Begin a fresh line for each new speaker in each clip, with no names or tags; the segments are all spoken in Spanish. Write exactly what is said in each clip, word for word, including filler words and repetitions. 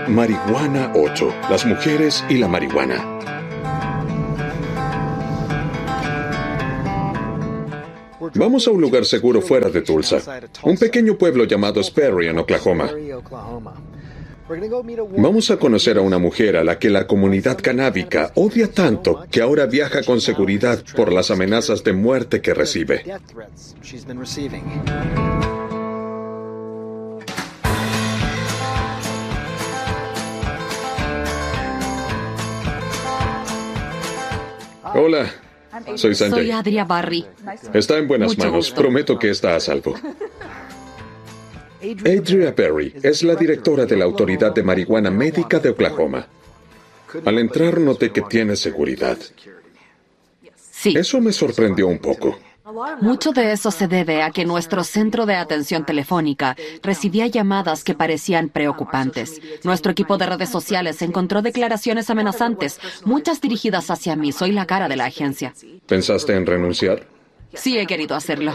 Marihuana ocho, las mujeres y la marihuana. Vamos a un lugar seguro fuera de Tulsa, un pequeño pueblo llamado Sperry, en Oklahoma. Vamos a conocer a una mujer a la que la comunidad canábica odia tanto que ahora viaja con seguridad por las amenazas de muerte que recibe. Hola, soy Sanjay.
Soy Adria Barry.
Está en buenas
Mucho
manos.
gusto.
Prometo que está a salvo. Adria Barry es la directora de la Autoridad de Marihuana Médica de Oklahoma. Al entrar noté que tiene seguridad.
Sí,
Eso me sorprendió un poco.
mucho de eso se debe a que nuestro centro de atención telefónica recibía llamadas que parecían preocupantes. Nuestro equipo de redes sociales encontró declaraciones amenazantes, muchas dirigidas hacia mí. Soy la cara de la agencia.
¿Pensaste en renunciar?
Sí he querido hacerlo.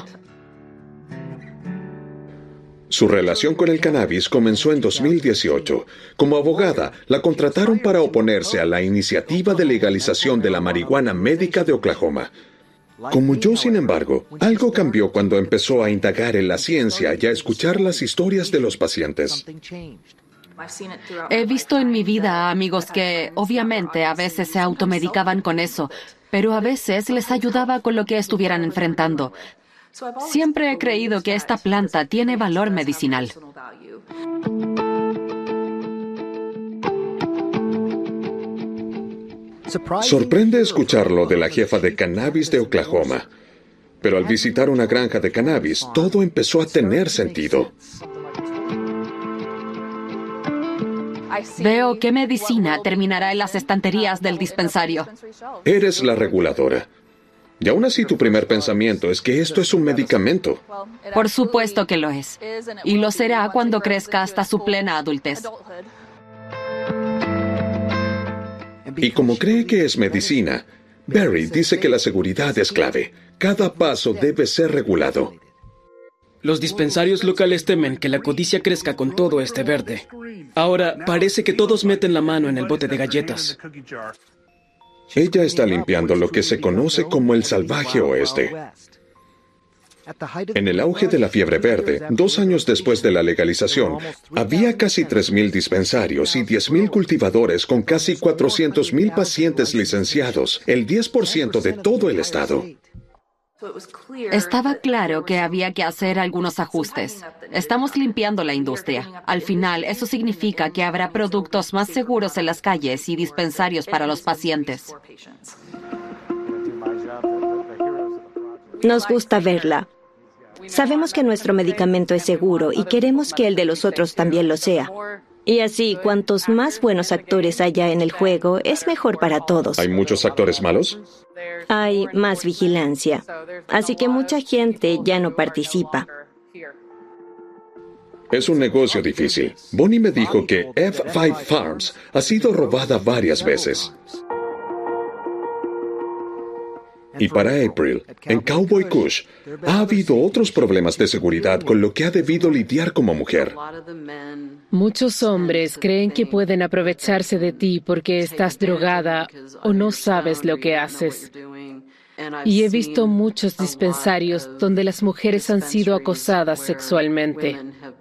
Su relación con el cannabis comenzó en dos mil dieciocho. Como abogada, la contrataron para oponerse a la iniciativa de legalización de la marihuana médica de Oklahoma. Como yo, sin embargo, algo cambió cuando empezó a indagar en la ciencia y a escuchar las historias de los pacientes.
He visto en mi vida a amigos que, obviamente, a veces se automedicaban con eso, pero a veces les ayudaba con lo que estuvieran enfrentando. Siempre he creído que esta planta tiene valor medicinal.
Sorprende escucharlo de la jefa de cannabis de Oklahoma. Pero al visitar una granja de cannabis, todo empezó a tener sentido.
Veo que medicina terminará en las estanterías del dispensario.
Eres la reguladora. Y aún así tu primer pensamiento es que esto es un medicamento.
Por supuesto que lo es. Y lo será cuando crezca hasta su plena adultez.
Y como cree que es medicina, Barry dice que la seguridad es clave. Cada paso debe ser regulado.
Los dispensarios locales temen que la codicia crezca con todo este verde. Ahora parece que todos meten la mano en el bote de galletas.
Ella está limpiando lo que se conoce como el salvaje oeste. En el auge de la fiebre verde, dos años después de la legalización, había casi tres mil dispensarios y diez mil cultivadores con casi cuatrocientos mil pacientes licenciados, el diez por ciento de todo el estado.
Estaba claro que había que hacer algunos ajustes. Estamos limpiando la industria. Al final, eso significa que habrá productos más seguros en las calles y dispensarios para los pacientes.
Nos gusta verla. Sabemos que nuestro medicamento es seguro y queremos que el de los otros también lo sea. Y así, cuantos más buenos actores haya en el juego, es mejor para todos.
¿Hay muchos actores malos?
Hay más vigilancia. Así que mucha gente ya no participa.
Es un negocio difícil. Bonnie me dijo que F cinco Farms ha sido robada varias veces. Y para April, en Cowboy Kush, ha habido otros problemas de seguridad con lo que ha debido lidiar como mujer.
Muchos hombres creen que pueden aprovecharse de ti porque estás drogada o no sabes lo que haces. Y he visto muchos dispensarios donde las mujeres han sido acosadas sexualmente.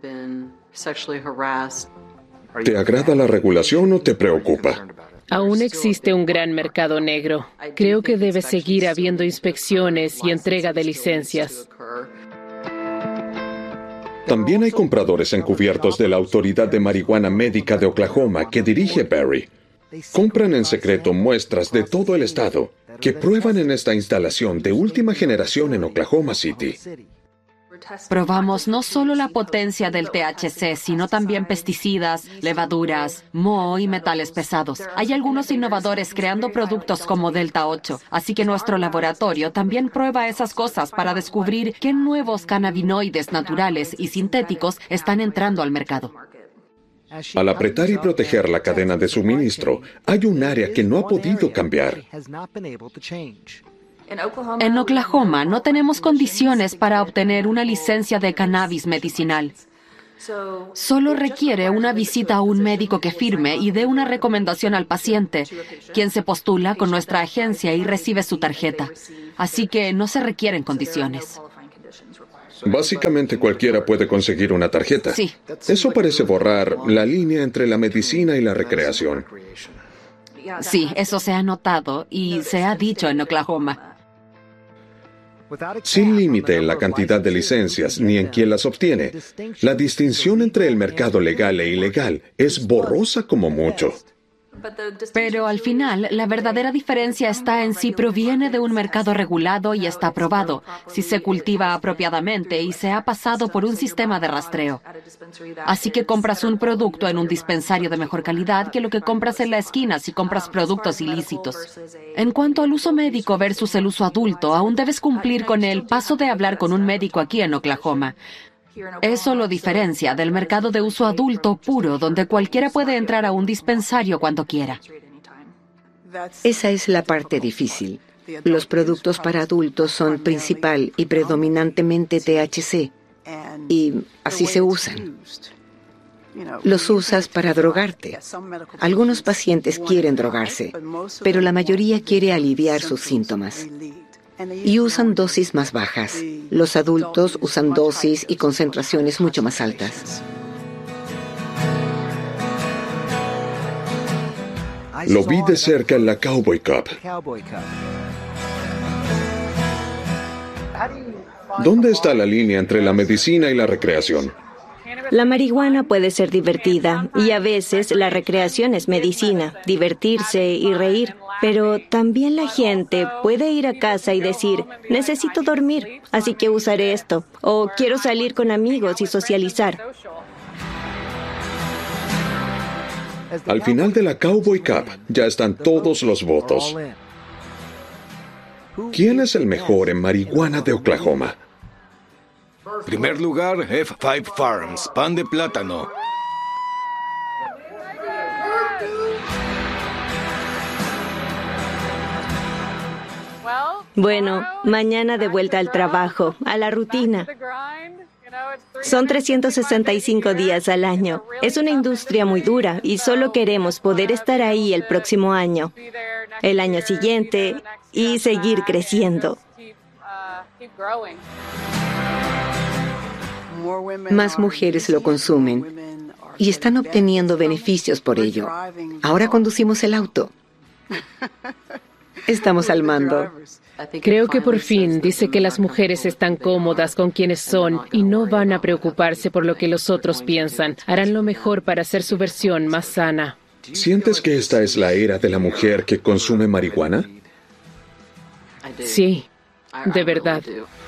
¿Te agrada la regulación o te preocupa?
Aún existe un gran mercado negro. Creo que debe seguir habiendo inspecciones y entrega de licencias.
También hay compradores encubiertos de la Autoridad de Marihuana Médica de Oklahoma que dirige Barry. Compran en secreto muestras de todo el estado que prueban en esta instalación de última generación en Oklahoma City.
Probamos no solo la potencia del T H C, sino también pesticidas, levaduras, moho y metales pesados. Hay algunos innovadores creando productos como Delta ocho, así que nuestro laboratorio también prueba esas cosas para descubrir qué nuevos cannabinoides naturales y sintéticos están entrando al mercado.
Al apretar y proteger la cadena de suministro, hay un área que no ha podido cambiar.
En Oklahoma no tenemos condiciones para obtener una licencia de cannabis medicinal. Solo requiere una visita a un médico que firme y dé una recomendación al paciente, quien se postula con nuestra agencia y recibe su tarjeta. Así que no se requieren condiciones.
Básicamente cualquiera puede conseguir una tarjeta.
Sí.
Eso parece borrar la línea entre la medicina y la recreación.
Sí, eso se ha notado y se ha dicho en Oklahoma.
Sin límite en la cantidad de licencias ni en quién las obtiene, la distinción entre el mercado legal e ilegal es borrosa como mucho.
Pero al final, la verdadera diferencia está en si proviene de un mercado regulado y está aprobado, si se cultiva apropiadamente y se ha pasado por un sistema de rastreo. Así que compras un producto en un dispensario de mejor calidad que lo que compras en la esquina si compras productos ilícitos. En cuanto al uso médico versus el uso adulto, aún debes cumplir con el paso de hablar con un médico aquí en Oklahoma. Eso lo diferencia del mercado de uso adulto puro, donde cualquiera puede entrar a un dispensario cuando quiera.
Esa es la parte difícil. Los productos para adultos son principal y predominantemente T H C, y así se usan. Los usas para drogarte. Algunos pacientes quieren drogarse, pero la mayoría quiere aliviar sus síntomas. Y usan dosis más bajas. Los adultos usan dosis y concentraciones mucho más altas.
Lo vi de cerca en la Cowboy Cup. ¿Dónde está la línea entre la medicina y la recreación?
La marihuana puede ser divertida y a veces la recreación es medicina, divertirse y reír. Pero también la gente puede ir a casa y decir, necesito dormir, así que usaré esto. O quiero salir con amigos y socializar.
Al final de la Cowboy Cup ya están todos los votos. ¿Quién es el mejor en marihuana de Oklahoma?
Primer lugar, F cinco Farms, pan de plátano.
Bueno, mañana de vuelta al trabajo, a la rutina. Son trescientos sesenta y cinco días al año. Es una industria muy dura y solo queremos poder estar ahí el próximo año, el año siguiente y seguir creciendo.
Más mujeres lo consumen y están obteniendo beneficios por ello. Ahora conducimos el auto. Estamos al mando.
Creo que por fin dice que las mujeres están cómodas con quienes son y no van a preocuparse por lo que los otros piensan. Harán lo mejor para hacer su versión más sana.
¿Sientes que esta es la era de la mujer que consume marihuana?
Sí, de verdad.